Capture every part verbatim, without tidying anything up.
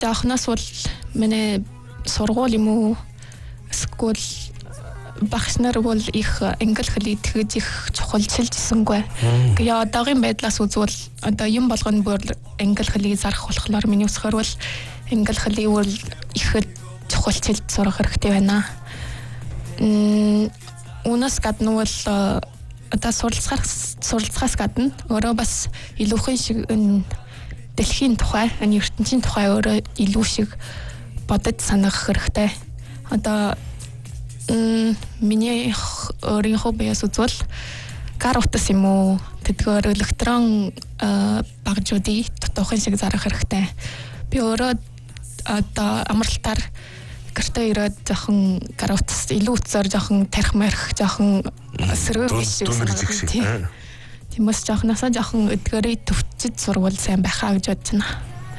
таахнаас бол миний сургууль юм уу скул багш нар бол их англи хэлийг тэгж их чухалчилжсэнгүй. Яа одоогийн байдлаас үзвэл одоо юм болгоно бүр англи хэлийг зарах болохоор миний үсгээр бол англи хэлийг бол их чухалчилж сурах хэрэгтэй байна. Мм унаас гадна бол одоо суралцахаас суралцахаас гадна өөрөө бас илүүхэн шиг дэлхийн тухай, ертөнцийн тухай өөрөө илүү шиг бодож санах хэрэгтэй. Одоо миний өөрийнхөө биеэс үзвэл гар утас юм уу тэдгээр электрон багжуудыг тотоохон шиг зарах хэрэгтэй. Би өөрөө одоо амралтаар гэртээ ирээд жоохон гар утас илүү утсаар жоохон тарих марих жоохон сэрэг биш шиг. Тиймээс жоохносоо жоохон эдгээрээ төвчж сурвал сайн байхаа гэж бодож байна.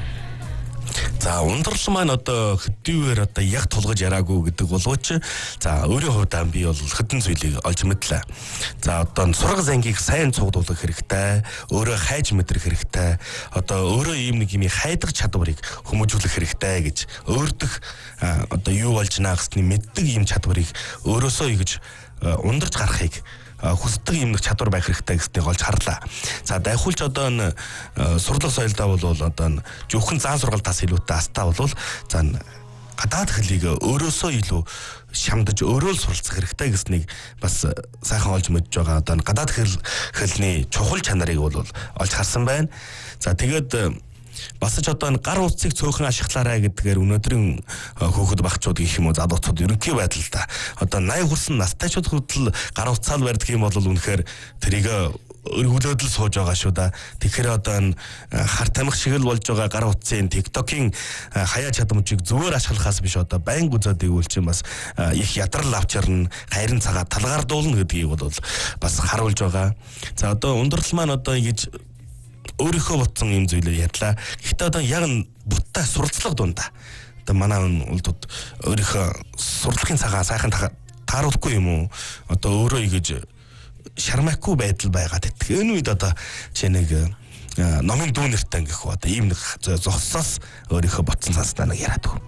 За ундрал маань одоо хөдөлгөөр одоо яг тулгаж яраагүй гэдэг боловч за өөрийн хувьдаа би бол хэдэн зүйлийг олж мэдлээ. За одоо сургал зангийг сайн цугдуулах хэрэгтэй, өөрөө хайж мэдрэх хэрэгтэй, одоо өөрөө ийм нэг юм хайдаг чадварыг хүмүүжүүлэх хэрэгтэй гэж өөртөх одоо юу болж наа гэсний мэддэг ийм чадварыг өөрөөсөө ингэж ундарч гарахыг хүсдэг юм нэг чадвар байх хэрэгтэй гэснийг олж харлаа. За дайхуулж одоо н сурлах соёлдоо бол одоо зөвхөн заан сургалтаас илүүтэй астаа бол за гадаад хэлийг өөрөөсөө илүү шамдаж өөрөө л суралцах хэрэгтэй гэснийг бас сайхан олж мэдж байгаа. Одоо гадаад хэл хэлний чухал чанарыг бол олж харсан байна. За тэгээд бас ч одоо гар утсыг цөөхөн ашиглаарай гэдгээр өнөөдрийн хөөхд багчууд гэх юм уу залуучууд ерөнхий байдал та одоо наяа хүрсэн настайчууд хүртэл гар утсаал барьдаг юм бол үнэхээр тэрийг өргөлөөд л сууж байгаа шүү да. Тэгэхээр одоо хар тамхи шиг л болж байгаа гар утсын TikTok-ийн хаяа чадамжийг зүгээр ашиглахаас биш одоо байнга үзээд ивэл чинь бас их ядрал авчирна, хайрын цагаа талгаардуулна гэдгийг бол бас харуулж байгаа. За одоо ундрал маань одоо ингэж өөрийнхөө ботсон юм зүйлээ ярьлаа. Гэхдээ одоо яг нь буттай суралцлага дундаа. Одоо манай улдууд өөрийнхөө сурлагын цагаа сайхан тааруулахгүй юм уу? Одоо өөрөө ингэж шармаагүй байдал байгаад байдаг. Энэ үед одоо чи нэг номын дүүнертэй ингэх үү? Одоо ийм нэг зогссоос өөрийнхөө ботсон цаснаа нэг яриад өг.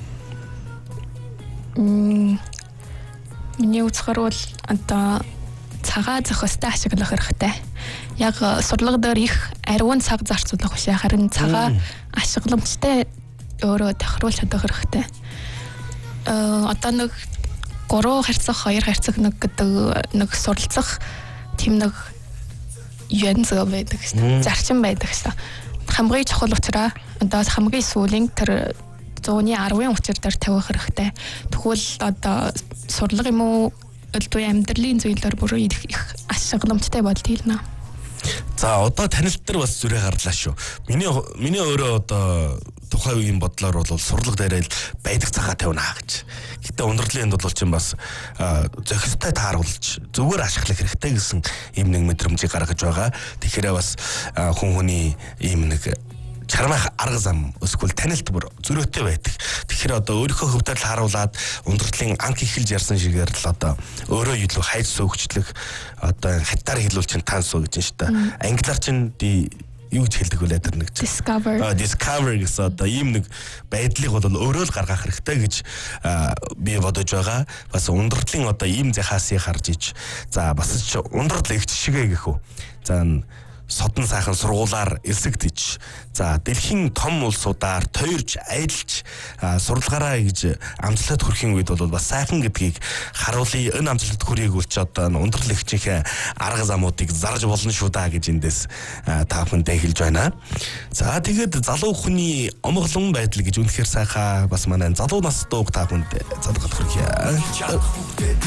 Мм. Миний үзэхээр бол одоо цагаа зохистой ашиглах хэрэгтэй. Яг сурлага дээр их ариун цаг зарцуулах биш харин цагаа ашигламжтай өөрөө тохируулж чадах хэрэгтэй. Э одоо нэг гурван харьцах, хоёр харьцах нэг гэдэг нэг суралцах тийм нэг юун зөө байдаг шээ. Зарчим байдаг шээ. Хамгийн чухал учраас одоо хамгийн сүүлийн тэр зууны арвын учир дээр тавих хэрэгтэй. Тэгвэл одоо сурлага юм уу өлтөө амьдралын зүйлээр бүр их ашигламжтай болдгийг нэ. За одоо танилт дээр бас зүрэ гарлаа шүү. Миний миний өөрөө одоо тухайн үеийн бодлоор бол сурлага дээрээ байдаг цагаа тавина гэж. Гэтэ ундралын энд бол чинь бас зохистой тааруулж зүгээр ашиглах хэрэгтэй гэсэн юм нэг мэдрэмжийг гаргаж байгаа. Тэгэхээр бас хүн хүний ийм нэг чармах арга зам эсвэл танилт бүр зөрөөтэй байдаг. Тэгэхээр одоо өөрийнхөө хөвдөл харуулад ундралын анх эхэлж ярьсан шигээр л одоо өөрөө илүү хайж сөөгчлөх одоо хатаар хэлүүл чинь тансуу гэж шүү дээ. Англиар чинь ди юу гэж хэлдэг вэ тэр нэг discover discover гэсэн одоо ийм нэг байдлыг бол өөрөө л гаргах хэрэгтэй гэж би бодож байгаа. Бас ундралын одоо ийм захаасыг харж иж за бас ч ундрал их жишгээ гэх үү. За содон сайхан сургуулаар элсэгдэж за дэлхийн том улсуудаар тойрж аялж сурлагаараа гэж амжилтад хүрэхин үед бол бас сайхан гэдгийг харуулъя. Энэ амжилтад хүрээг үл ч одоо ундрал ихчийнхээ арга замуудыг зарж болно шүү да гэж эндээс та бүхэндээ хэлж байна. За тэгээд залуу хүний омглон байдал гэж үнэхээр сайхан бас манай залуу нас дууг та бүхэнд залгах хүрхье.